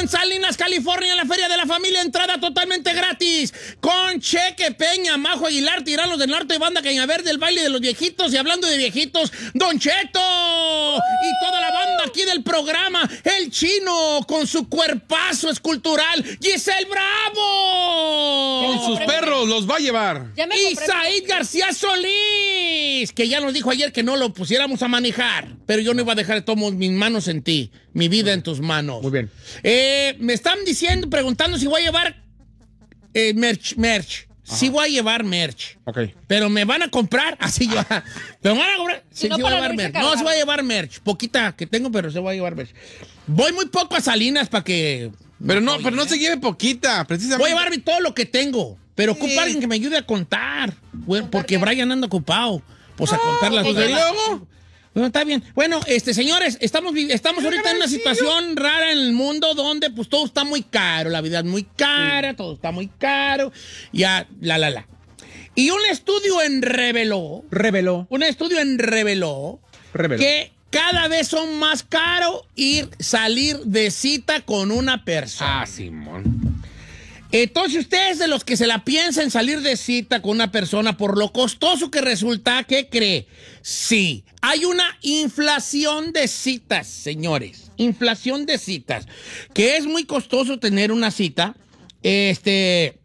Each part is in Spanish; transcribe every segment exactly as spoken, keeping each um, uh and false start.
en Salinas, California, en la Feria de la Familia, entrada totalmente gratis. Con Cheque Peña, Majo Aguilar, Tiranos del Norte, Banda Cañaverde, el baile de los viejitos. Y hablando de viejitos, Don Cheto uh. y toda la banda aquí del programa. El Chino con su cuerpazo escultural. Giselle Bravo. Con sus perros los va a llevar. Y Said García Solís, que ya nos dijo ayer que no lo pusiéramos a manejar. Pero yo no iba a dejar de tomar mis manos en ti. Mi vida en tus manos. Muy bien. Eh, me están diciendo, preguntando si voy a llevar eh, merch, merch. Ajá. Sí voy a llevar merch. Ok. Pero me van a comprar, así yo. ¿Me van a comprar? Sí, no, sí voy a llevar merch. No, sí voy a llevar merch. Poquita que tengo, pero se voy a llevar merch. Voy muy poco a Salinas para que... Pero no, oye, pero no se lleve poquita, precisamente. Voy a llevarme todo lo que tengo. Pero ocupa sí. alguien que me ayude a contar. Bueno, porque Brian anda ocupado. Pues a contar las cosas. ¿Y luego? Bueno, está bien. Bueno, este, señores, estamos, estamos ahorita en una situación rara en el mundo donde pues todo está muy caro, la vida es muy cara, sí. todo está muy caro, ya, la, la, la. Y un estudio en reveló, reveló, un estudio en reveló, reveló que cada vez son más caro ir, salir de cita con una persona. Ah, Simón. Entonces, ustedes de los que se la piensan salir de cita con una persona por lo costoso que resulta, ¿qué cree? Sí, hay una inflación de citas, señores. Inflación de citas. Que es muy costoso tener una cita. Este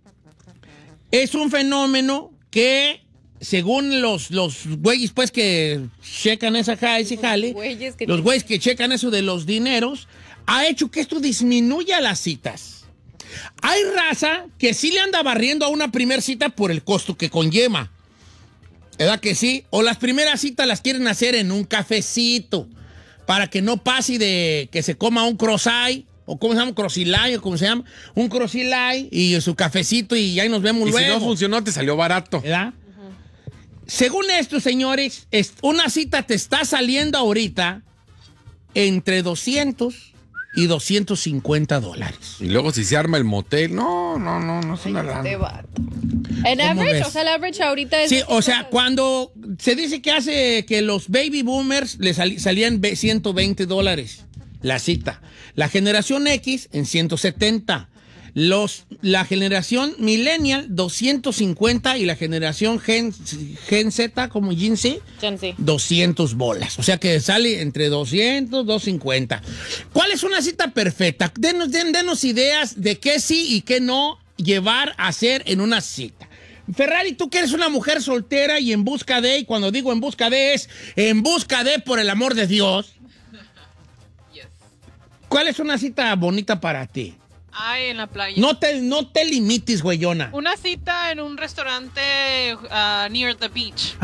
es un fenómeno que, según los, los güeyes, pues, que checan esa jale, ese jale, los güeyes que checan eso de los dineros, ha hecho que esto disminuya las citas. Hay raza que sí le anda barriendo a una primer cita por el costo que conlleva. ¿Verdad que sí? O las primeras citas las quieren hacer en un cafecito para que no pase de que se coma un croissant, o cómo se llama, crocilay, o cómo se llama, un crocilay y su cafecito y ahí nos vemos y luego. Y si no funcionó, te salió barato. ¿Verdad? Uh-huh. Según esto, señores, una cita te está saliendo ahorita entre doscientos y doscientos cincuenta dólares. Y luego si se arma el motel, no, no, no, no es una lana. En average, ves? O sea, el average ahorita es... Sí, o sea, cuando se dice que hace que los baby boomers le sal, salían ciento veinte dólares la cita. La generación X en ciento setenta. Los, la generación millennial, doscientos cincuenta, y la generación Gen, Gen Z, como Gen Z, Gen Z, doscientos bolas. O sea que sale entre doscientos, doscientos cincuenta. ¿Cuál es una cita perfecta? Denos, den, denos ideas de qué sí y qué no llevar a hacer en una cita. Ferrari, tú que eres una mujer soltera y en busca de, y cuando digo en busca de es en busca de, por el amor de Dios. Yes. ¿Cuál es una cita bonita para ti? Ay, en la playa. No te, no te limites, güeyona. Una cita en un restaurante uh, near the beach.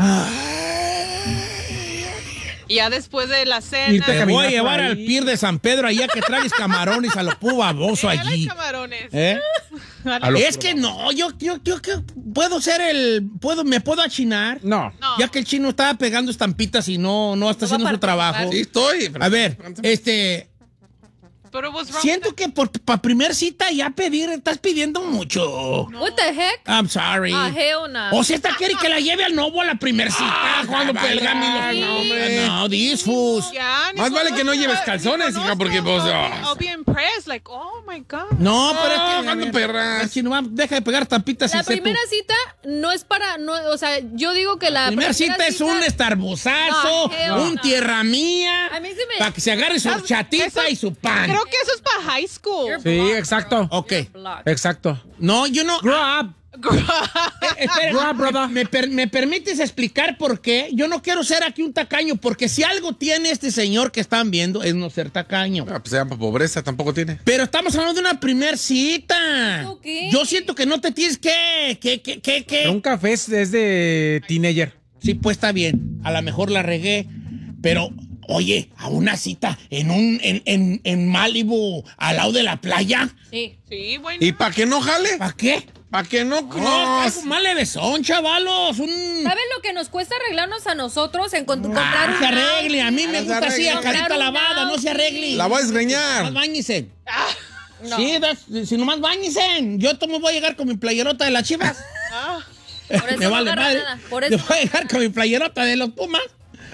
Ay. Y ya después de la cena... Y te voy a llevar al pier de San Pedro allá que traes camarones a lo pu baboso allí. Camarones. ¿Eh? Es que no, yo, yo, yo, yo puedo ser el... puedo ¿Me puedo achinar? No. no. Ya que el chino estaba pegando estampitas y no, no está no haciendo su trabajo. Sí, estoy. A ver, este... Pero siento que por para primer cita ya pedir, estás pidiendo mucho. No. What the heck? I'm sorry. Ah, hell no. O sea, esta quiere que la lleve al Novo a la primer cita. Ah, cuando pelga mi nombre. No, disfus. Yeah, más vale que no lleves calzones, hija, porque pues. I'll be impressed, like, oh my God. No, pero es que. Cuando perras. Si no, deja de pegar tampitas. La primera cita no es para. No, o sea, yo digo que la. La primera cita, cita es un estarbozazo, no, un no. tierra mía. A mí sí me. Para que se agarre su chatita eso, y su pan. Creo que eso es para high school. Sí, exacto. Ok. Exacto. No, yo no. Grow up. Eh, espera, Grow up, brother. Me, me, me permites explicar por qué. Yo no quiero ser aquí un tacaño, porque si algo tiene este señor que están viendo es no ser tacaño. Ah, pues se llama pobreza, tampoco tiene. Pero estamos hablando de una primer cita. Okay. Yo siento que no te tienes que. que, que, que, que. Un café es de teenager. Sí, pues está bien. A lo mejor la regué, pero. Oye, a una cita en un en, en, en Malibu, al lado de la playa. Sí. Sí, bueno. ¿Y para qué no jale? ¿Para qué? ¿Para qué no? No, no algo más levesón, chavalos. Un... ¿Sabes lo que nos cuesta arreglarnos a nosotros en con, comprar ah, un se arregle. A mí me no gusta así, a carita lavada, no se arregle. La voy a desgreñar. Nomás báñese. Ah, no. Sí, das, si nomás báñese. Yo tomo voy a llegar con mi playerota de las Chivas. Ah. Por eso me no vale madre. Nada. Por eso yo voy a llegar con mi playerota de los Pumas.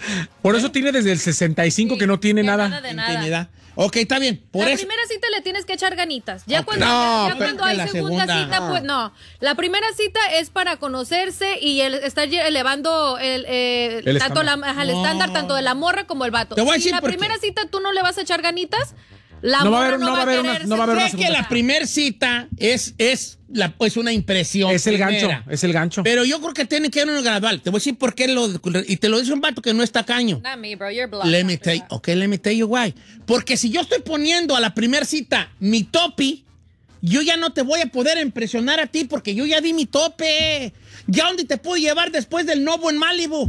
Por eso tiene desde el sesenta y cinco Sí, que no tiene ya nada. nada de nada. Intimidad. Ok, está bien. Por la eso. primera cita le tienes que echar ganitas. Ya Ok. cuando, No, ya pero cuando hay la segunda, segunda, cita, no. pues no. La primera cita es para conocerse y el estar lle- elevando el, eh, El tanto la, estándar. ajá, el No. estándar tanto de la morra como el vato. Te voy a si decir la por qué. primera cita tú no le vas a echar ganitas, la No va a morra haber- no va a haber una- querer no va a haber una ser- Sé que la primera cita es, es, la, es una impresión. Es el primera. gancho, es el gancho. Pero yo creo que tiene que haber uno gradual. Te voy a decir por qué lo. Y te lo dice un vato que no está caño. Not me, bro, you're blocked. Let me tell you, ok, let me tell you why. Porque si yo estoy poniendo a la primera cita mi topi, yo ya no te voy a poder impresionar a ti porque yo ya di mi tope. ¿Ya dónde te puedo llevar después del Novo en Malibu?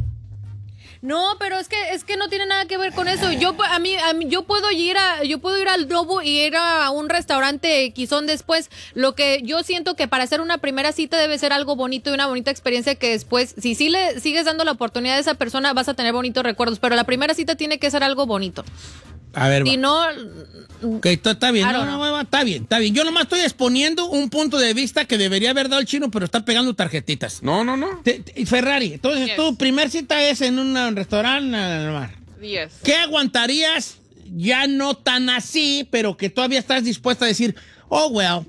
No, pero es que es que no tiene nada que ver con eso. Yo a mí, a mí yo puedo ir a yo puedo ir al Novo y ir a un restaurante quizón después. Lo que yo siento que para hacer una primera cita debe ser algo bonito y una bonita experiencia que después, si sí le sigues dando la oportunidad a esa persona, vas a tener bonitos recuerdos. Pero la primera cita tiene que ser algo bonito. A ver, Si no, ok, está, está bien, I no, don't no, know. no, está bien, está bien. Yo nomás estoy exponiendo un punto de vista que debería haber dado el chino, pero está pegando tarjetitas. No, no, no. Te- te- Ferrari, entonces Yes. tu primer cita es en un restaurante al mar. Yes. ¿Qué aguantarías ya no tan así, pero que todavía estás dispuesta a decir, oh, well,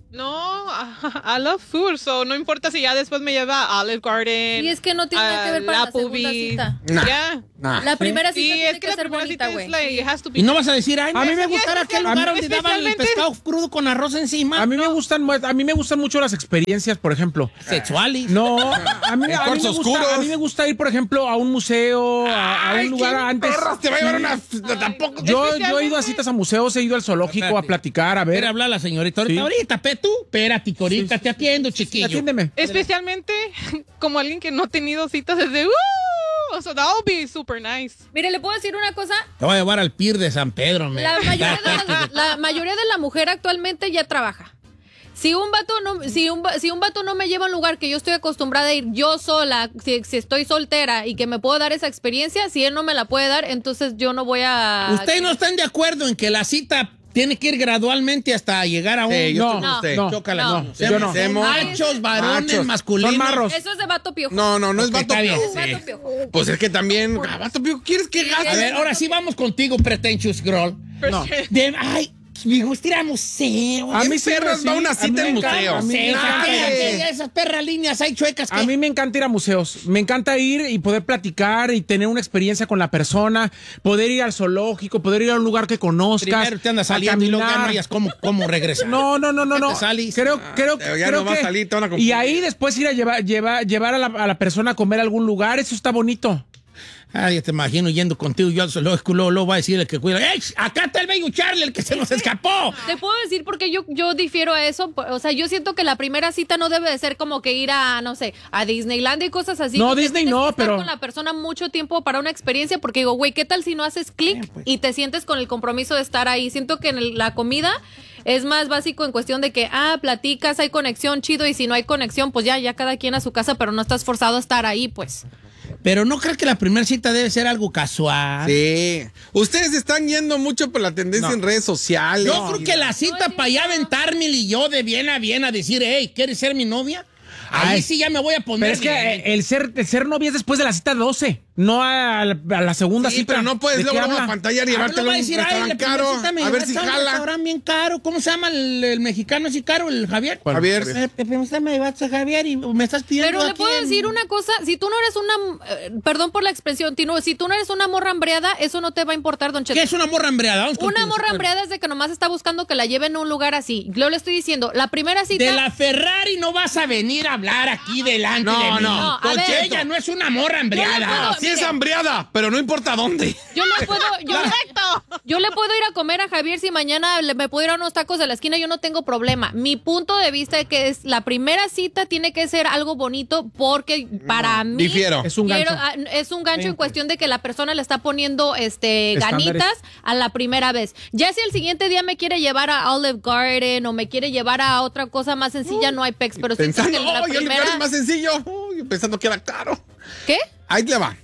No, I love food, so no importa si ya después me lleva a Olive Garden. Y es que no tiene nada que ver para la segunda Applebee's. cita. Nah. Yeah. Nah. la primera Sí, cita es tiene que que, la ser primera bonita, cita güey. es like, it has to be. y no vas a decir, ay, A mí me me gusta- gusta aquel a lugar mí- donde daban el especialmente- pescado crudo con arroz encima. A mí me gustan mu- a mí me gustan mucho las experiencias, por ejemplo. Sexuales. No, a mí, En a mí cuartos me gusta, oscuros. a mí me gusta ir, por ejemplo, a un museo, a, a un lugar antes. Perras, te va a llevar una. Tampoco. Yo, yo he ido a citas a museos, he ido al zoológico Espérate. a platicar, a Quiere ver. hablar la señorita ahorita. Sí. Ahorita, pe, tú. Espérate, que ahorita te atiendo, chiquillo. Atiéndeme. Especialmente como alguien que no ha tenido citas desde. ¡Uh! So that would be super nice. Mire, ¿le puedo decir una cosa? Te voy a llevar al pier de San Pedro, me. La mayoría, de la, la mayoría de la mujer actualmente ya trabaja. Si un vato no, si un, va- si un vato no me lleva a un lugar que yo estoy acostumbrada a ir yo sola, si, si estoy soltera y que me puedo dar esa experiencia, si él no me la puede dar, entonces yo no voy a... ¿Ustedes no están de acuerdo en que la cita tiene que ir gradualmente hasta llegar a un... Sí, yo No, estoy con usted. no. Chócala, No. no. Yo no. Seamos Machos, varones, Machos. masculinos. Son marros. Eso es de vato piojo. No, no, no es Ok, vato está bien. piojo. Es vato piojo. Pues es que también. ah, Vato piojo, ¿quieres que gaste? A ver, ahora sí vamos contigo, pretentious girl. No. De, ay, me gusta ir a museo. A mí ¿Quién sí, perras sí, va a una a cita mí en me encanta, museo? a mí me Museo, encanta. aquella- aquella- esas perras líneas hay chuecas que... A mí me encanta ir a museos. Me encanta ir y poder platicar y tener una experiencia con la persona, poder ir al zoológico, poder ir a un lugar que conozcas. Primero te andas a saliendo y luego ya no caminar. hayas cómo, cómo regresar. No, no, no, no, no. Te salís. Creo, creo, pero ya creo no va a que- salir, te van a y confundir. ahí después ir a llevar, llevar, llevar a la, a la persona a comer a algún lugar, eso está bonito. Ay, ya te imagino yendo contigo yo al zoológico, luego, luego va a decir el que cuida. ¡Ey! Acá está el bello Charlie, el que se nos escapó. Te puedo decir porque yo, yo difiero a eso. O sea, yo siento que la primera cita no debe de ser como que ir a, no sé, a Disneyland y cosas así. No, Porque Disney tienes no, que estar pero- con la persona mucho tiempo para una experiencia porque digo, güey, ¿qué tal si no haces clic y te sientes con el compromiso de estar ahí? Siento que en el- la comida es más básico en cuestión de que, ah, platicas, hay conexión, chido, y si no hay conexión, pues ya, ya cada quien a su casa, pero no estás forzado a estar ahí, pues. Pero no creo que la primera cita debe ser algo casual. Sí. Ustedes están yendo mucho por la tendencia No. en redes sociales. Yo creo que la cita No es para allá cierto. aventarme y yo de bien a bien a decir, hey, ¿quieres ser mi novia? Ahí Ay, sí ya me voy a poner. Pero es que bien. eh, el ser, el ser novia es después de la cita doce, no a la, a la segunda Sí, cita. pero no puedes ¿De luego qué luego a habla? pantallar y Ah, llevártelo no a va un a decir, ay, restaurante la primera caro. cita me A ver llevaste si a un jala. restaurante bien caro. ¿Cómo se llama el, el mexicano así caro, el Javier? Javier. Eh, La primera cita me llevaste a Javier y me estás pidiendo Pero le aquí puedo en- decir una cosa, si tú no eres una, eh, perdón por la expresión, Tino, si tú no eres una morra hambreada, eso no te va a importar, don Cheto. ¿Qué es una morra hambreada? Vamos Una contigo, morra sí, hambreada es de que nomás está buscando que la lleven a un lugar así. Yo le estoy diciendo, la primera cita... De la Ferrari no vas a venir a hablar aquí delante No, de mí. no. No, a Don ver. Cheto, ella no es una morra Yo le hambreada. puedo- Sí es mire. hambriada, pero no importa dónde. Yo le puedo, yo, Correcto. yo le puedo ir a comer a Javier si mañana le- me puedo ir a unos tacos de la esquina, yo no tengo problema. Mi punto de vista es que es la primera cita tiene que ser algo bonito porque para mí Difiero. Es un quiero- gancho. ah, es un gancho en cuestión de que la persona le está poniendo este Estándares. ganitas a la primera vez. Ya si el siguiente día me quiere llevar a Olive Garden o me quiere llevar a otra cosa más sencilla, no hay pex, pero siento Pensando, que la oh, ya el primera... lugar es más sencillo. Uy, pensando que era caro. ¿Qué? Ahí te va.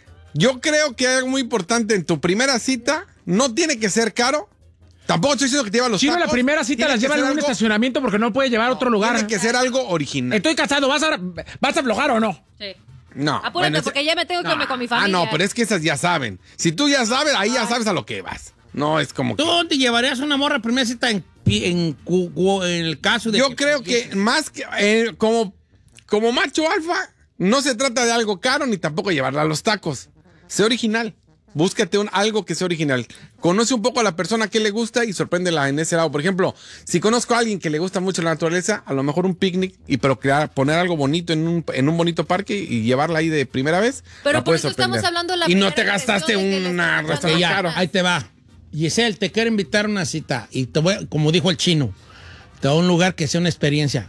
Yo creo que algo muy importante en tu primera cita no tiene que ser caro. Tampoco estoy diciendo que te lleva a los Chino, tacos. la primera cita Tiene las que lleva en ser un algo- estacionamiento porque no puede llevar a otro lugar. Tiene que ser algo original. Estoy casado, ¿vas a, vas a aflojar o no? Sí. No. Apúrate, bueno, ese- porque ya me tengo que no. irme con mi Ah, familia. no, pero es que esas ya saben. Si tú ya sabes, ahí ya sabes a lo que vas. No, es como que... ¿Tú te llevarías una morra a primera cita en, en, cu- cu- en el caso de Yo creo que más que... eh, como, como macho alfa, no se trata de algo caro ni tampoco llevarla a los tacos. Sé original. Búscate un, algo que sea original. Conoce un poco a la persona que le gusta y sorpréndela en ese lado. Por ejemplo, si conozco a alguien que le gusta mucho la naturaleza, a lo mejor un picnic y pero crear, poner algo bonito en un, en un bonito parque y llevarla ahí de primera vez. Pero la por puedes eso estamos sorprender. hablando de la Y no primera te gastaste impresión de que le una estás restaurante Ya, caro. ahí te va. Giselle, te quiero invitar a una cita. Y te voy, como dijo el chino, te voy a un lugar que sea una experiencia.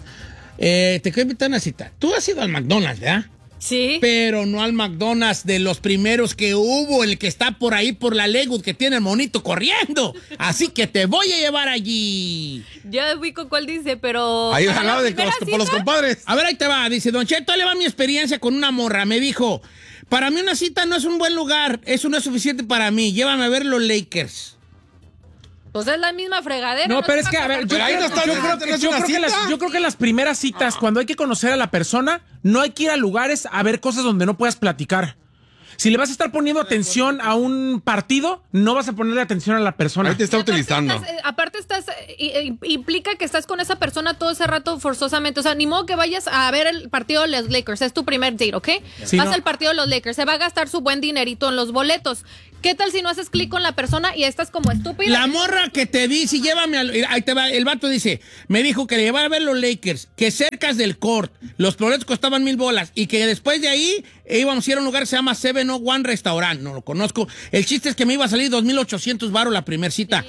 Eh, te quiero invitar a una cita. Tú has ido al McDonald's, ¿verdad? Sí. Pero no al McDonald's de los primeros que hubo, el que está por ahí por la Lakewood, que tiene el monito corriendo. Así que te voy a llevar allí. Ya vi con cuál dice, pero... Ahí ¿para al la lado de primera los, por los cita? compadres. A ver, ahí te va. Dice, Don Cheto, le va mi experiencia con una morra. Me dijo, para mí una cita no es un buen lugar. Eso no es suficiente para mí. Llévame a ver los Lakers. Pues es la misma fregadera. No, pero se es que, va a ver, yo Pero ahí creo, no está- yo no creo es que, una yo creo que cita. las, yo creo que las primeras citas, cuando hay que conocer a la persona, no hay que ir a lugares a ver cosas donde no puedas platicar. Si le vas a estar poniendo atención a un partido, no vas a ponerle atención a la persona. Ahí te está Y aparte utilizando. estás, eh, aparte estás, eh, i- eh, implica que estás con esa persona todo ese rato forzosamente. O sea, ni modo que vayas a ver el partido de los Lakers. Es tu primer date, ¿ok? Sí, Vas no. al partido de los Lakers. Se va a gastar su buen dinerito en los boletos. ¿Qué tal si no haces clic con la persona y estás como estúpida? La morra que te dice, llévame al... Ahí te va, el vato dice, me dijo que le llevaba a ver los Lakers, que cercas del court, los boletos costaban mil bolas, y que después de ahí íbamos a ir a un lugar que se llama Seven Oh One Restaurant. No lo conozco. El chiste es que me iba a salir dos mil ochocientos baros la primera cita.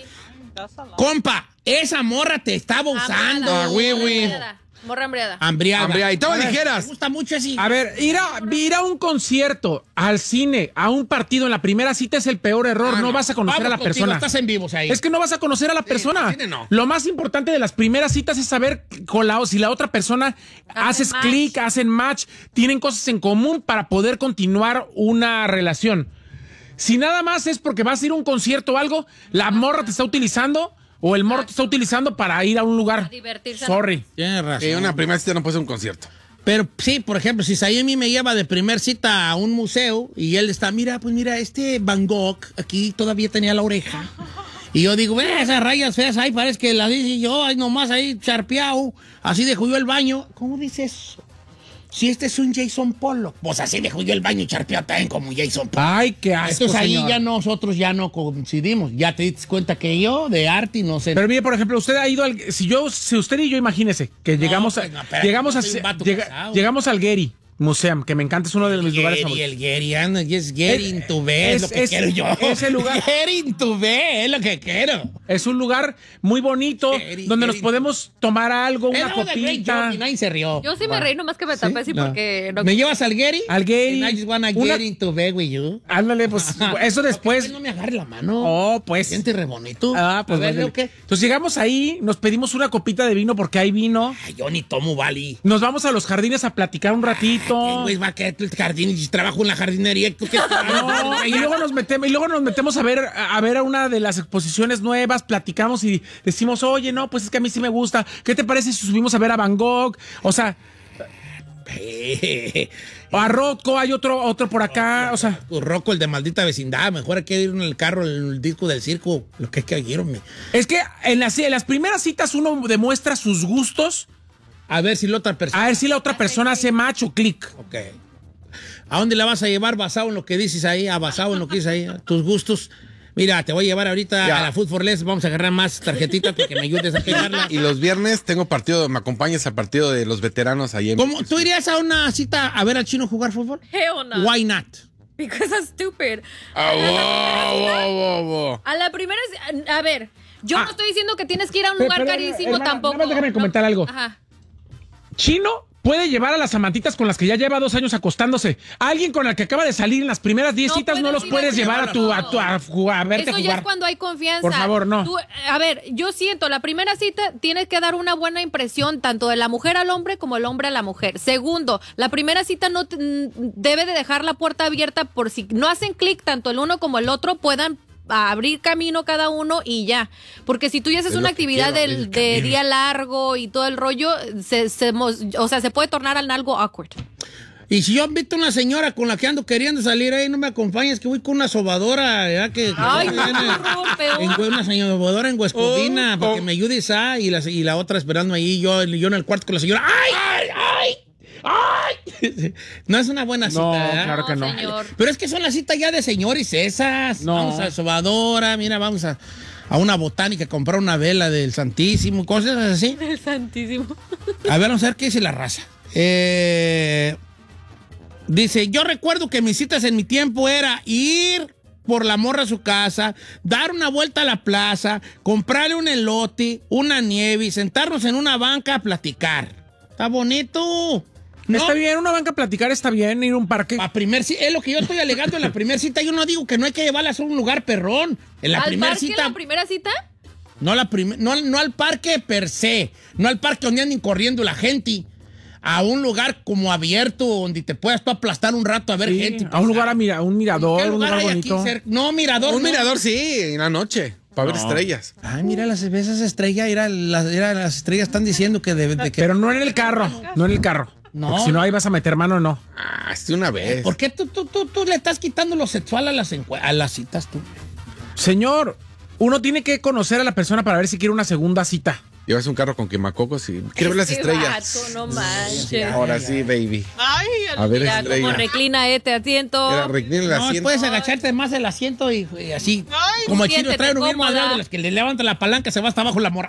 Compa, esa morra te estaba usando. Ah, güey, güey. Hambriada. Morra hambriada. Hambriada. Hambriada. Y todavía A ver, dijeras. Me gusta mucho así. A ver, ir a, ir a un concierto, al cine, a un partido en la primera cita es el peor error. Ah, no, no. vas a conocer Vamos a la contigo, persona. estás en vivos ahí. Es que no vas a conocer a la persona. cine no. Lo más importante de las primeras citas es saber con la, si la otra persona haces match. clic, hacen match, tienen cosas en común para poder continuar una relación. Si nada más es porque vas a ir a un concierto o algo, la morra te está utilizando o el morro te está utilizando para ir a un lugar. A divertirse. Sorry. Tienes razón. Eh, una primera cita no puede ser un concierto. Pero sí, por ejemplo, si Sayemi me lleva de primer cita a un museo y él está, mira, pues mira, este Van Gogh aquí todavía tenía la oreja. Y yo digo, ve esas rayas feas ahí, parece que las dice yo, ahí nomás ahí charpeado, así dejo yo el baño. ¿Cómo dices eso? Si este es un Jason Pollock, pues así dejo yo el baño charpeado también como Jason Pollock. Ay, qué asco, Entonces ahí señor. ya nosotros ya no coincidimos. Ya te diste cuenta que yo de arte no sé. Pero mire, por ejemplo, usted ha ido al... Si yo, si usted y yo, imagínese, que llegamos pues, a... no, espérate, llegamos, yo a soy un vato llega- casado. llegamos al Getty Museum, que me encanta, es uno de mis lugares Gary, favoritos. el Gary, anda, es getting Es- to bed, es es- lo que es- quiero yo. ese lugar- Getting to bed, es lo que quiero. Es un lugar muy bonito, Getty, donde nos Getty. podemos tomar algo, Eh, una that was a great copita. joke y nadie se rió. Yo sí me reí, nomás que me tapé así no. porque... No, ¿Me llevas al Gary? Al Getty. And I just wanna Una- get into bed with you. Ándale, pues, eso después... ¿Por qué no me agarre la mano? Oh, pues... Siente re bonito. Ah, pues A ver, ándale. ¿yo qué? Entonces llegamos ahí, nos pedimos una copita de vino porque hay vino. Ay, yo ni tomo Bali. Nos vamos a los jardines a platicar un ¿Qué ratito. güey va a quedar el jardín y trabajo en la jardinería? ¿Tú qué No, y luego nos metemos y luego nos metemos a ver a ver a una de las exposiciones nuevas, platicamos y decimos, "Oye, no, pues es que a mí sí me gusta. ¿Qué te parece si subimos a ver a Van Gogh?" O sea, o a Rocco, hay otro otro por acá, o sea, Rocco, el de maldita vecindad. Mejor hay que ir en el carro, el disco del circo. Lo que hay que ir, hombre. es que en las, en las primeras citas uno demuestra sus gustos, A ver si la otra persona... a ver si la otra persona hace match o clic. Ok. ¿A dónde la vas a llevar basado en lo que dices ahí? A basado en lo que dices ahí. A tus gustos. Mira, te voy a llevar ahorita Ya. a la Food for Less. Vamos a agarrar más tarjetitas para que me ayudes a pegarla. Y los viernes tengo partido, me acompañas al partido de los veteranos ahí en... ¿Cómo? ¿Tú irías a una cita a ver al chino jugar fútbol? hell no. Why not? Because I'm stupid. Ah, wow, wow, wow, wow. A la primera... A ver, yo Ah. no estoy diciendo que tienes que ir a un Pero, lugar pero, carísimo hermana, tampoco. nada más déjame No. comentar algo. Ajá. Chino puede llevar a las amantitas con las que ya lleva dos años acostándose. A alguien con el que acaba de salir en las primeras diez No citas no puedes los ir puedes a llevar a tu a, tu, a, jugar- a verte Eso ya jugar. es cuando hay confianza. Por favor, no. Tú, a ver, yo siento, la primera cita tienes que dar una buena impresión tanto de la mujer al hombre como el hombre a la mujer. Segundo, la primera cita no te- mm, debe de dejar la puerta abierta por si no hacen clic tanto el uno como el otro puedan abrir camino cada uno y ya. Porque si tú ya haces Es una lo que actividad quiero, del, abrir de camino. día largo y todo el rollo, se, se mos- o sea, se puede tornar en algo awkward. Y si yo invito a una señora con la que ando queriendo salir ahí, no me acompañas, que voy con una sobadora, ¿ya? Que, que Ay, viene no, peor. en, una sobadora en Huescovina, Oh, para oh. que me ayude esa, y la, y la otra esperando ahí, yo, yo en el cuarto con la señora. ¡Ay, ay, ay! ¡Ay! No es una buena cita, No, ¿verdad? claro que no. Señor. Pero es que son las citas ya de señores esas. No. Vamos a sobadora, mira, vamos a, a una botánica a comprar una vela del Santísimo, cosas así. El santísimo. A ver, vamos a ver qué dice la raza. Eh, dice, yo recuerdo que mis citas en mi tiempo era ir por la morra a su casa, dar una vuelta a la plaza, comprarle un elote, una nieve y sentarnos en una banca a platicar. Está bonito. ¿No? Está bien, una banca a platicar está bien, ir a un parque. A primer ci- es lo que yo estoy alegando en la primera cita. Yo no digo que no hay que llevarlas a un lugar perrón. En la ¿Al primera parque cita. la primera cita? No, la prim- no, no al parque per se. No al parque donde anden corriendo la gente. A un lugar como abierto donde te puedas tú aplastar un rato a ver Sí, gente. a un lugar, a mira, a un mirador, ¿Qué un lugar lugar hay aquí bonito. cerca? No, mirador. Un no. mirador, sí, en la noche, para ver No. estrellas. Ay, mira las esas estrellas. Mira, las, mira, las estrellas están diciendo que de, de que. Pero no en el carro, no en el carro. No. Porque si no, ahí vas a meter mano, no. Ah, sí, una vez. ¿Por qué tú, tú, tú, tú le estás quitando lo sexual a las, encue- a las citas tú? Señor, uno tiene que conocer a la persona para ver si quiere una segunda cita. Llevas un carro con quemacocos y quiero ver las Este estrellas. vato, no manches. Ahora sí, baby. Ay, A ver Ya, como estrellas. reclina este asiento. Mira, reclina el No, asiento. puedes agacharte más el asiento y, y así. Ay, como el chino siéntete trae un bien cómoda. madreado de las que le levanta la palanca, se va hasta abajo la morra.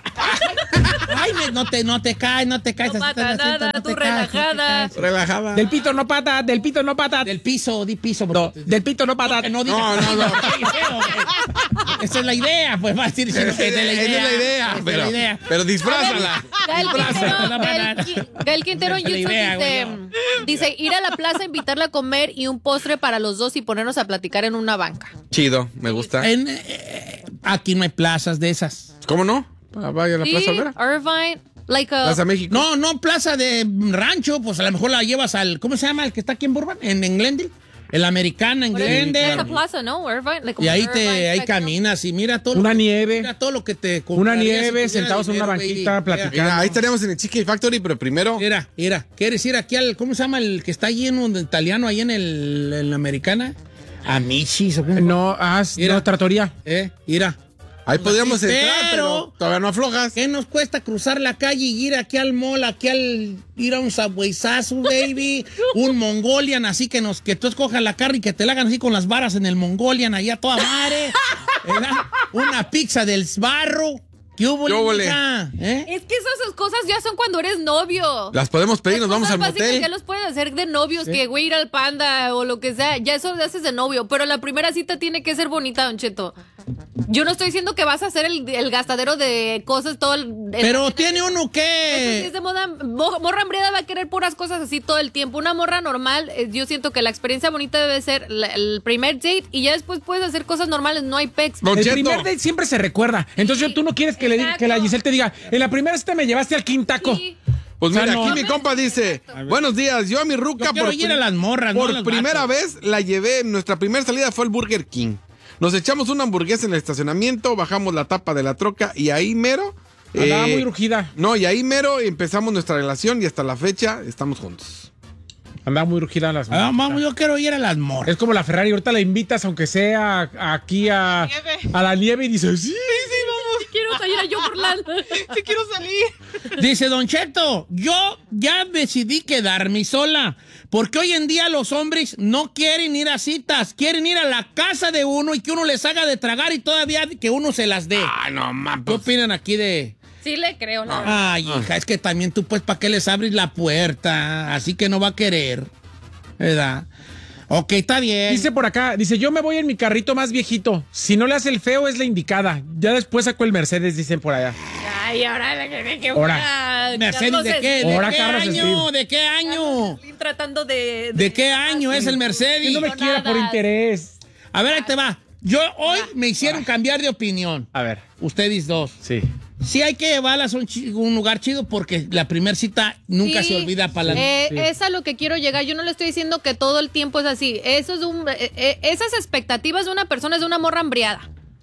Ay, me- no te, no te caes, no te caes. No así pasa estás haciendo, nada, no tú te caes, no te relajada. caes. Relajada. Del pito no pata, del pito no pata. Del piso, di piso. No, porque- del pito no pata. que no digas No, así, no, no. porque qué feo, güey. Esa es la idea, pues va a decir diciendo que es de la Esa idea. es la idea. Esa es Pero, la idea. pero disfrázala. Gael Quintero, Gael Qui- Gael Quintero en Esa es la YouTube idea, dice, güey. dice, ir a la plaza, invitarla a comer y un postre para los dos y ponernos a platicar en una banca. Chido, me gusta. En, eh, aquí no hay plazas de esas. ¿Cómo no? Ah, Vaya a la Sí, Plaza Olvera. Irvine, like a... Plaza México. No, no, plaza de rancho, pues a lo mejor la llevas al, ¿cómo se llama? El que está aquí en Burbank, en, en Glendale. El Americana en Por eso, Glendale. esa plaza, ¿no? Irvine, like Y ahí Irvine te, ahí Spectrum. caminas y mira todo. Una lo que- nieve. Mira todo lo que te Una comprarías si nieve, tuvieras sentados en una dinero, banquita, baby. platicando. Mira, ahí estaríamos en el Cheesecake Factory, pero primero. Mira, mira, ¿quieres ir aquí al, ¿cómo se llama el que está lleno de italiano ahí en el, en la Americana? A Michis o cómo. No, ah, Mira. no, tratoría. Eh, mira. Ahí podríamos Pero- entrar, pero todavía no aflojas. ¿Qué nos cuesta cruzar la calle y ir aquí al mall, aquí al ir a un Subwayzazo, baby? Un Mongolian, así que nos que tú escojas la carne y que te la hagan así con las varas en el Mongolian, allá a toda madre. ¿Verdad? Una pizza del barro. ¿Qué hubo, ¿Qué hubole? mija? ¿Eh? Es que esas cosas ya son cuando eres novio. Las podemos pedir, nos Las vamos cosas al básicas motel. ya los puedes hacer de novios, que güey ir al panda o lo que sea. Ya eso lo haces de novio. Pero la primera cita tiene que ser bonita, Don Cheto. Yo no estoy diciendo que vas a hacer el, el gastadero de cosas todo el... el- Pero tiene uno Eso sí que... es de moda. Mo- Morra hambriada va a querer puras cosas así todo el tiempo. Una morra normal, eh, yo siento que la experiencia bonita debe ser la- el primer date y ya después puedes hacer cosas normales. No hay pecs. Don El Cheto. primer date siempre se recuerda. Entonces Sí, tú no quieres que, le, diga- que la exacto. Giselle te diga, en la primera cita me llevaste al quintaco. Sí. Pues O sea, mira, no. aquí mi compa dice, buenos días, yo a mi ruca Yo quiero por, ir a pri- las morras, no a por los primera vatos. vez la llevé, nuestra primera salida fue el Burger King. Nos echamos una hamburguesa en el estacionamiento, bajamos la tapa de la troca y ahí mero... Andaba eh, muy rugida. No, y ahí mero empezamos nuestra relación y hasta la fecha estamos juntos. Andaba muy rugida las Ah, vamos, yo quiero ir a las morras. Es como la Ferrari, ahorita la invitas, aunque sea aquí a, Nieve. a la nieve y dices, sí. Quiero salir a Yoporland. Sí quiero salir. Dice Don Cheto, yo ya decidí quedarme sola, porque hoy en día los hombres no quieren ir a citas, quieren ir a la casa de uno y que uno les haga de tragar y todavía que uno se las dé. Ay, no, mames. ¿Qué opinan aquí de...? Sí le creo, la verdad. Ay, hija, es que también tú, pues, ¿para qué les abres la puerta? Así que no va a querer, ¿verdad? Ok, está bien. Dice por acá, dice, yo me voy en mi carrito más viejito. Si no le hace el feo, es la indicada. Ya después sacó el Mercedes, dicen por allá. Ay, ahora que que Ahora. ¿Mercedes de qué? ¿De Ahora qué Carlos año? Slim. ¿De qué año? Tratando de... ¿De qué año es el Que Mercedes? no me quiera por interés. A ver, ahí te va. Yo hoy me hicieron cambiar de opinión. A ver, Ustedes dos. sí. Sí hay que llevarlas a un, chi- un lugar chido porque la primera cita nunca Sí, se olvida para la... eh, Sí. Es a lo que quiero llegar. Yo no le estoy diciendo que todo el tiempo es así. Eso es un, eh, eh, esas expectativas de una persona es de una morra hambriada.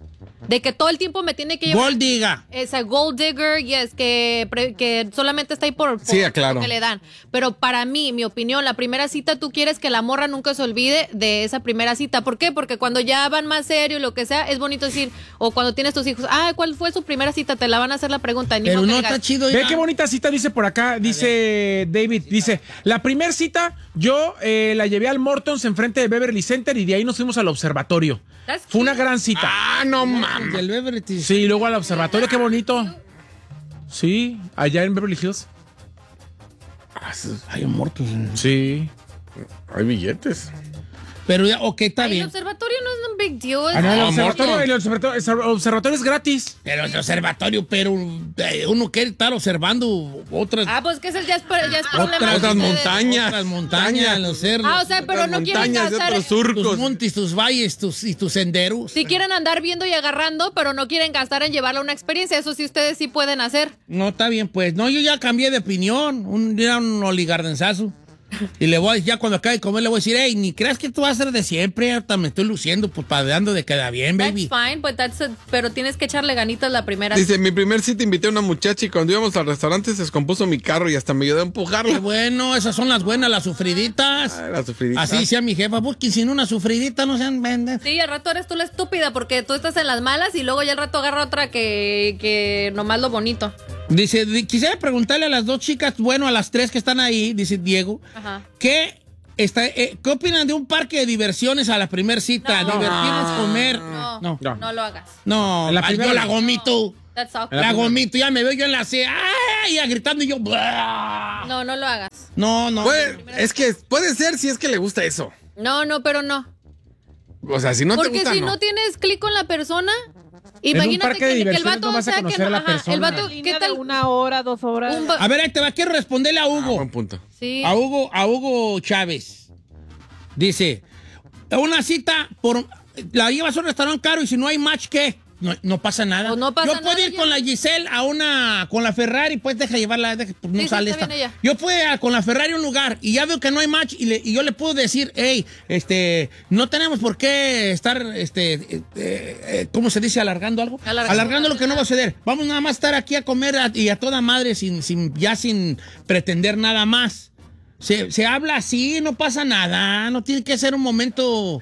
De que todo el tiempo me tiene que llevar. Gold diga. Esa gold digger, yes, que, pre- que solamente está ahí por, por Sí, claro. lo que le dan. Pero para mí, mi opinión, la primera cita, tú quieres que la morra nunca se olvide de esa primera cita. ¿Por qué? Porque cuando ya van más serio, lo que sea, es bonito decir, o cuando tienes tus hijos, ah, ¿cuál fue su primera cita? Te la van a hacer la pregunta. Ni Pero modo que no digas, está chido. Ve ya. qué bonita cita dice por acá, dice David, dice, la primer cita yo eh, la llevé al Mortons enfrente de Beverly Center y de ahí nos fuimos al observatorio. That's Fue una cute. gran cita. Ah, no mames. Del Beverly. Sí, y luego al observatorio, qué bonito. Sí, allá en Beverly Hills. Hay muertos. Sí. Hay billetes. Pero ya, ok, está Ay, el bien. observatorio no es un big deal. Ah, no, el No, observatorio, Morton. el observatorio, el observatorio es gratis. Pero el observatorio, pero eh, uno quiere estar observando otras, Ah, pues que ese ya es, pro- ya es problema otras, de otras ustedes. montañas. otras montañas, los cerros. Ah, o sea, pero Otras no quieren montañas de gastar. otros tus surcos. montes, tus valles, tus, y tus senderos. Si quieren andar viendo y agarrando, pero no quieren gastar en llevarle una experiencia. Eso sí ustedes sí pueden hacer. No, está bien, pues. No, yo ya cambié de opinión. Un día un oligardenzazo. Y le voy, ya cuando acabe de comer, le voy a decir, hey, ni creas que tú vas a ser de siempre. Hasta me estoy luciendo, pues, padeando de queda bien, baby. That's fine, but that's a- pero tienes que echarle ganitas la primera. Dice, mi primer cita invité a una muchacha y cuando íbamos al restaurante se descompuso mi carro y hasta me ayudó a Qué empujarla. bueno, esas son las buenas, las sufriditas. Ah, la sufridita. Así decía mi jefa, busquen sin una sufridita, no sean vendes. Sí, al rato eres tú la estúpida porque tú estás en las malas y luego ya al rato agarra otra que, que nomás lo bonito. Dice, di- quisiera preguntarle a las dos chicas, bueno, a las tres que están ahí, dice Diego, Ajá. ¿qué, está, eh, ¿qué opinan de un parque de diversiones a la primera cita? No. Divertirnos, comer. No, No, no, no, lo hagas. no, La ay, primera- yo la gomito. That's awkward. La gomito, ya me veo yo en la C, ¡ay! Ya gritando y yo, ¡blah! No, no lo hagas. No, no. Puede- es que puede ser si es que le gusta eso. No, no, pero no. O sea, si no te Porque gusta, si no. no tienes clic con la persona, un imagínate parque de que, que el diversiones vato no vas a sea que conocer a la ajá, el persona. vato, ¿qué Línea de tal? una hora, dos horas. Un va- A ver, ahí te va, quiero responderle a Ah, Hugo. buen punto. Sí. A Hugo, a Hugo Chávez. Dice, una cita por la llevas a un restaurante caro y si no hay match, ¿qué? No, no pasa nada. Pues no pasa Yo puedo nada, ir ya. con la Giselle a una, con la Ferrari, pues deja llevarla, deja, pues no Sí, sí, sale está esta. bien ella. Yo puedo ir a- con la Ferrari a un lugar y ya veo que no hay match y, le- y yo le puedo decir, hey, este, no tenemos por qué estar, este, eh, eh, ¿cómo se dice? Alargando algo. Alargando. Alargando lo que no va a suceder. Vamos nada más a estar aquí a comer a- y a toda madre sin, sin, ya sin pretender nada más. Se, se habla así, no pasa nada, no tiene que ser un momento,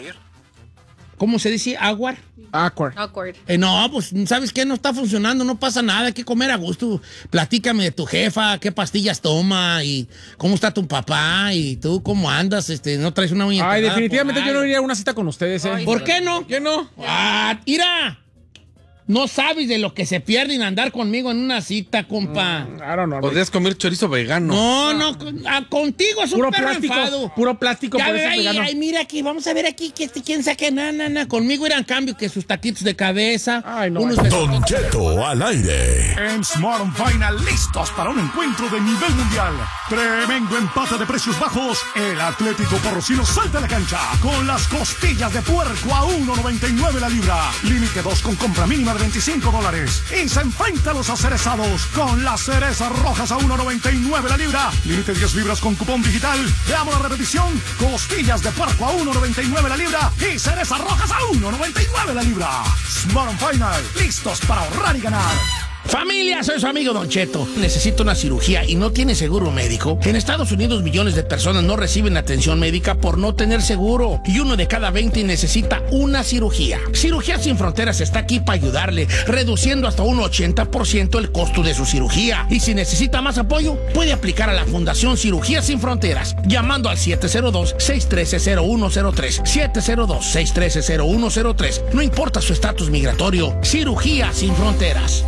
¿cómo se dice? Aguar. Awkward. Awkward. Eh, no, pues, ¿sabes qué? No está funcionando, no pasa nada, hay que comer a gusto. Platícame de tu jefa, qué pastillas toma y cómo está tu papá y tú cómo andas, este, no traes una uña Ay, enterrada definitivamente por yo no ahí. iría a una cita con ustedes, ¿eh? ¿Por qué no? ¿Qué no? Ah, mira, no sabes de lo que se pierde en andar conmigo en una cita, compa. I don't know. Podrías comer chorizo vegano. No, no, con- ah, contigo es un Puro perro plástico, enfado. puro plástico, Ya por ve, eso ay, vegano. ay, mira aquí, vamos a ver aquí, que este, quién saque, na, na, na. Conmigo eran cambio que sus taquitos de cabeza. Ay, no, unos ay. besos- Don Cheto al aire. En Smart Final, listos para un encuentro de nivel mundial. Tremendo empate de precios bajos. El Atlético Porrocino salta a la cancha con las costillas de puerco a uno noventa y nueve la libra. Límite dos con compra mínima de veinticinco dólares. Y se enfrenta a los acerezados con las cerezas rojas a uno noventa y nueve la libra. Límite diez libras con cupón digital. Veamos la repetición. Costillas de puerco a uno noventa y nueve la libra. Y cerezas rojas a uno noventa y nueve la libra. Smart Final, listos para ahorrar y ganar. Familia, soy su amigo Don Cheto. Necesito una cirugía y no tiene seguro médico. En Estados Unidos millones de personas no reciben atención médica por no tener seguro y uno de cada veinte necesita una cirugía. Cirugía Sin Fronteras está aquí para ayudarle, reduciendo hasta un ochenta por ciento el costo de su cirugía. Y si necesita más apoyo, puede aplicar a la Fundación Cirugía Sin Fronteras llamando al siete cero dos, seis uno tres, cero uno cero tres, siete cero dos, seis uno tres, cero uno cero tres. No importa su estatus migratorio, Cirugía Sin Fronteras.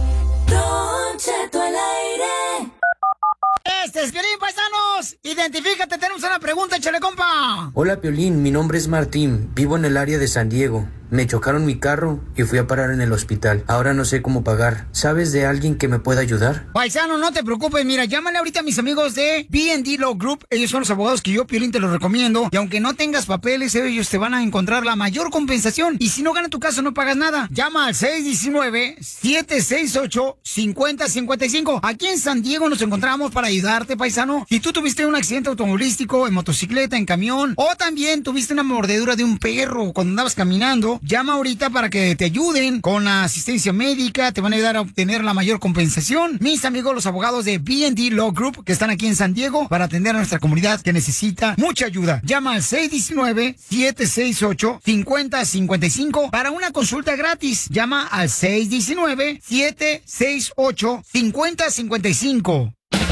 Don Cheto al aire. Este es Piolín, paisanos. Identifícate, tenemos una pregunta, échale, compa. Hola Piolín, mi nombre es Martín, vivo en el área de San Diego. Me chocaron mi carro y fui a parar en el hospital. Ahora no sé cómo pagar. ¿Sabes de alguien que me pueda ayudar? Paisano, no te preocupes, mira, llámale ahorita a mis amigos de B and D Law Group. Ellos son los abogados que yo, Piolín, te los recomiendo. Y aunque no tengas papeles, ellos te van a encontrar la mayor compensación. Y si no gana tu caso, no pagas nada. Llama al seis uno nueve, siete seis ocho, cinco cero cinco cinco. Aquí en San Diego nos encontramos para ayudarte, paisano. Si tú tuviste un accidente accidente automovilístico en motocicleta, en camión, o también tuviste una mordedura de un perro cuando andabas caminando, llama ahorita para que te ayuden con la asistencia médica, te van a ayudar a obtener la mayor compensación. Mis amigos, los abogados de B and D Law Group, que están aquí en San Diego para atender a nuestra comunidad que necesita mucha ayuda. Llama al seis uno nueve, siete seis ocho, cinco cero cinco cinco para una consulta gratis. Llama al seis uno nueve, siete seis ocho, cinco cero cinco cinco.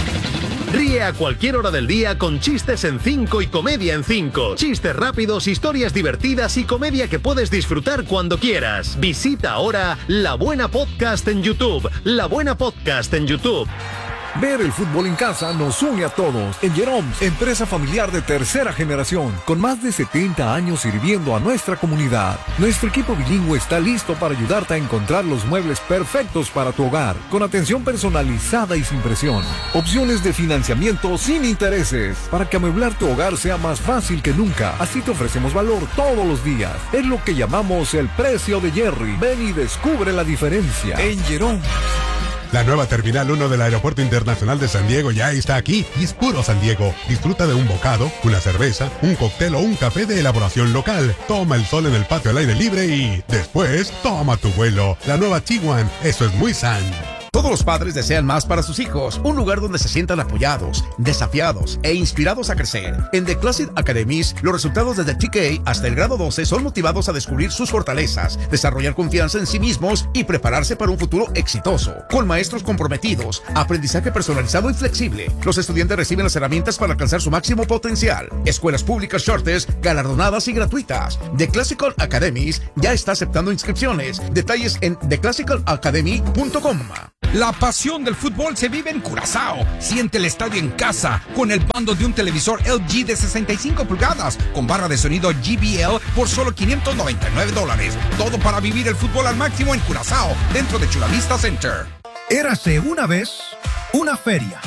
Ríe a cualquier hora del día con Chistes en cinco y Comedia en cinco. Chistes rápidos, historias divertidas y comedia que puedes disfrutar cuando quieras. Visita ahora La Buena Podcast en YouTube. La Buena Podcast en YouTube. Ver el fútbol en casa nos une a todos. En Jerome's, empresa familiar de tercera generación, con más de setenta años sirviendo a nuestra comunidad. Nuestro equipo bilingüe está listo para ayudarte a encontrar los muebles perfectos para tu hogar, con atención personalizada y sin presión. Opciones de financiamiento sin intereses, para que amueblar tu hogar sea más fácil que nunca. Así te ofrecemos valor todos los días. Es lo que llamamos el precio de Jerry. Ven y descubre la diferencia. En Jerome's. La nueva Terminal uno del Aeropuerto Internacional de San Diego ya está aquí y es puro San Diego. Disfruta de un bocado, una cerveza, un cóctel o un café de elaboración local. Toma el sol en el patio al aire libre y después toma tu vuelo. La nueva Chihuahua, eso es muy san. Todos los padres desean más para sus hijos, un lugar donde se sientan apoyados, desafiados e inspirados a crecer. En The Classic Academies, los resultados desde T K hasta el grado doce son motivados a descubrir sus fortalezas, desarrollar confianza en sí mismos y prepararse para un futuro exitoso. Con maestros comprometidos, aprendizaje personalizado y flexible, los estudiantes reciben las herramientas para alcanzar su máximo potencial. Escuelas públicas Shortest, galardonadas y gratuitas. The Classical Academies ya está aceptando inscripciones. Detalles en the classical academy punto com. La pasión del fútbol se vive en Curazao. Siente el estadio en casa con el bando de un televisor L G de sesenta y cinco pulgadas con barra de sonido J B L por solo quinientos noventa y nueve dólares. Todo para vivir el fútbol al máximo en Curazao, dentro de Chula Vista Center. Érase una vez una feria.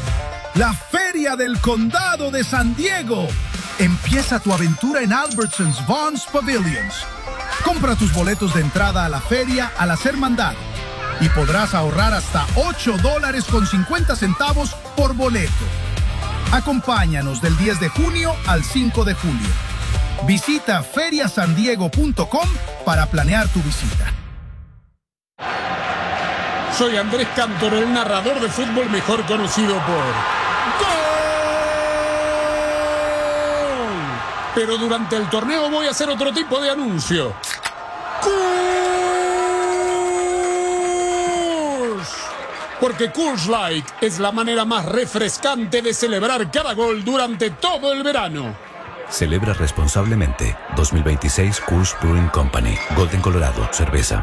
La Feria del Condado de San Diego. Empieza tu aventura en Albertsons Vons Pavilions. Compra tus boletos de entrada a la feria al hacer mandado y podrás ahorrar hasta ocho dólares con cincuenta centavos por boleto. Acompáñanos del diez de junio al cinco de julio. Visita feria san diego punto com para planear tu visita. Soy Andrés Cantor, el narrador de fútbol mejor conocido por ¡Gol! Pero durante el torneo voy a hacer otro tipo de anuncio. ¡Gol! Porque Coors Light es la manera más refrescante de celebrar cada gol durante todo el verano. Celebra responsablemente. dos mil veintiséis Coors Brewing Company. Golden, Colorado. Cerveza.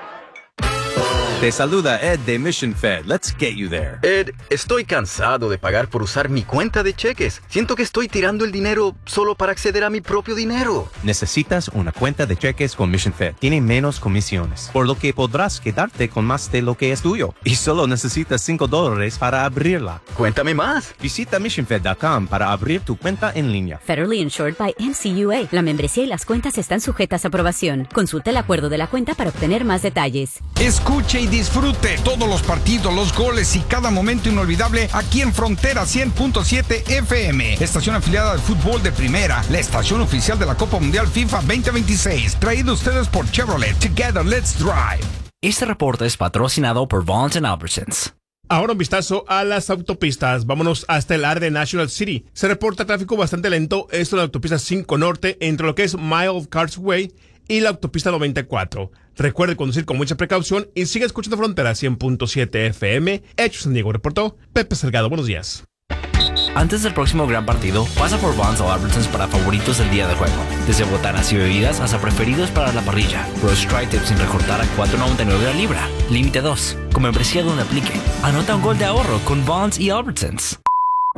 Te saluda Ed de Mission Fed. Let's get you there. Ed, estoy cansado de pagar por usar mi cuenta de cheques. Siento que estoy tirando el dinero solo para acceder a mi propio dinero. Necesitas una cuenta de cheques con Mission Fed. Tiene menos comisiones, por lo que podrás quedarte con más de lo que es tuyo. Y solo necesitas cinco dólares para abrirla. Cuéntame más. Visita mission fed punto com para abrir tu cuenta en línea. Federally insured by N C U A. La membresía y las cuentas están sujetas a aprobación. Consulta el acuerdo de la cuenta para obtener más detalles. Escuche y disfrute todos los partidos, los goles y cada momento inolvidable aquí en Frontera cien punto siete F M, estación afiliada del fútbol de primera, la estación oficial de la Copa Mundial FIFA veinte veintiséis, traído a ustedes por Chevrolet. Together, let's drive. Este reporte es patrocinado por Vons and Albertsons. Ahora un vistazo a las autopistas. Vámonos hasta el área de National City. Se reporta tráfico bastante lento. Esto en la autopista cinco Norte, entre lo que es Mile of Carsway y la autopista noventa y cuatro. Recuerde conducir con mucha precaución y sigue escuchando Frontera cien punto siete F M. Hecho San Diego, reportó Pepe Salgado. Buenos días. Antes del próximo gran partido, pasa por Vons o Albertsons para favoritos del día de juego. Desde botanas y bebidas hasta preferidos para la parrilla. Roast Tri-Tip sin recortar a cuatro noventa y nueve la libra. Límite dos. Con membresía donde aplique. Anota un gol de ahorro con Vons y Albertsons.